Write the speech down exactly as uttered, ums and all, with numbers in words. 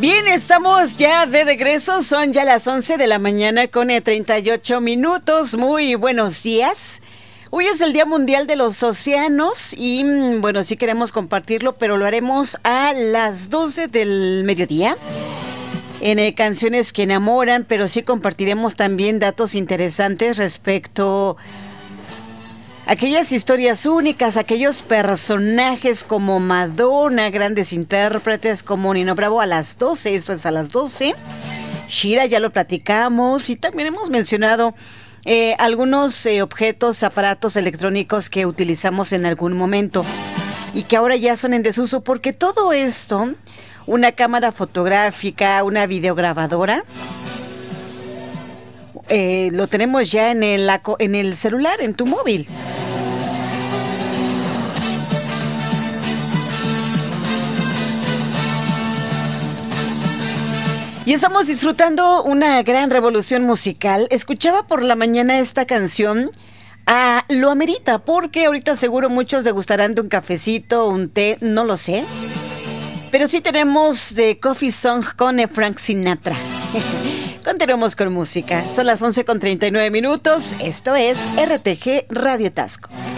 Bien, estamos ya de regreso, son ya las once de la mañana con treinta y ocho minutos, muy buenos días. Hoy es el Día Mundial de los Océanos y bueno, sí queremos compartirlo, pero lo haremos a las doce del mediodía. En eh, canciones que enamoran, pero sí compartiremos también datos interesantes respecto a aquellas historias únicas, aquellos personajes como Madonna, grandes intérpretes como Nino Bravo a las doce, esto es a las doce. Shira ya lo platicamos y también hemos mencionado eh, algunos eh, objetos, aparatos electrónicos que utilizamos en algún momento y que ahora ya son en desuso, porque todo esto, una cámara fotográfica, una videograbadora, eh, lo tenemos ya en el, en el celular, en tu móvil. Y estamos disfrutando una gran revolución musical. Escuchaba por la mañana esta canción, ah, lo amerita, porque ahorita seguro muchos degustarán de un cafecito, un té, no lo sé. Pero sí tenemos de Coffee Song con Frank Sinatra. Continuamos con música. Son las once con treinta y nueve minutos. Esto es R T G Radio Tasco.